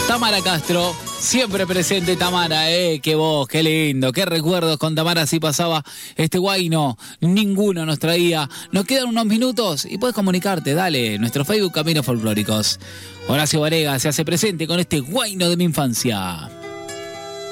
Tamara Castro, siempre presente Tamara, qué voz, qué lindo, qué recuerdos con Tamara, así pasaba este guayno, ninguno nos traía. Nos quedan unos minutos y puedes comunicarte, dale, nuestro Facebook Caminos Folclóricos. Horacio Varega se hace presente con este guayno de mi infancia.